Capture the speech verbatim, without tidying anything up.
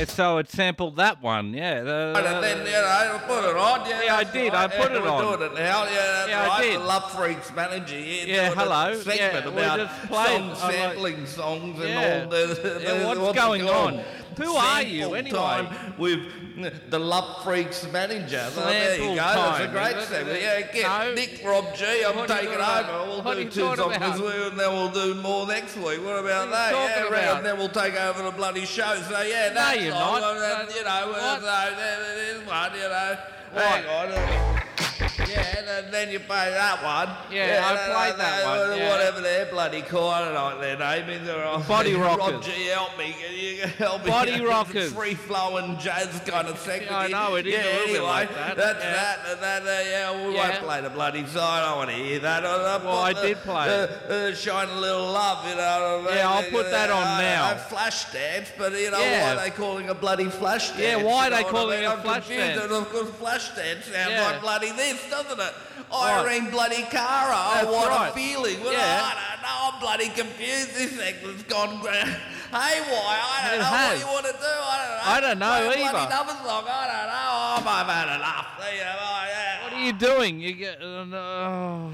Yeah, so it sampled that one. Yeah. The, And then, you know, put it on. Yeah, Yeah, I that's did, right. I put yeah, it we're on. doing it now. Yeah, that's Yeah, I right. did. The Love Freaks manager. Yeah, Yeah, doing hello. A segment Yeah, we're about just playing. song I'm like- sampling songs and Yeah. all. The, Yeah, the- what's it going called? on? Who are you, Sample anyway? Time with the Love Freaks manager. So there you Sample go. That's a time, great is it? segment. Yeah, get No. Nick, Rob G. I'm What are you taking talking over. about? We'll What are do you two talking songs about? this week and then we'll do more next week. What about What are that? you Yeah, talking right. about? And then we'll take over the bloody show. So yeah, that you're song, not. and then, you know, What? so there it is one, you know. What? Hang on. Yeah, and then you play that one. Yeah, I then, played uh, that uh, one, yeah. Whatever they're bloody called, I don't know what their name is. They're all- Body Rob Rockers. G, help me. Can you help me? Body It's a Rockers. free-flowing jazz kind of segment. Yeah, I know, it is yeah, a little bit anyway, like that, That's yeah. that, and that, uh, yeah, we Yeah. won't play the bloody song. I don't want to hear that. Uh, Well, I put did the- play uh, uh, Shine a Little Love, you know. Yeah, I'll put that on uh, now. uh, Flash dance, but you know, Yeah. why are they calling a bloody flash dance? Yeah, why are You know they what calling I it mean? a I'm flash confused, dance? and of course, flash dance sounds Yeah. like bloody this, doesn't it? Right. Irene bloody Cara, oh, That's what right. a feeling. Well, Yeah. I don't know, I'm bloody confused. This segment's gone gra- haywire. I don't It know has. what you want to do. I don't know. I don't know Play a bloody either. another song. I don't know. Oh, I've had enough. You know, oh, yeah. What are you doing? You get. Uh, no.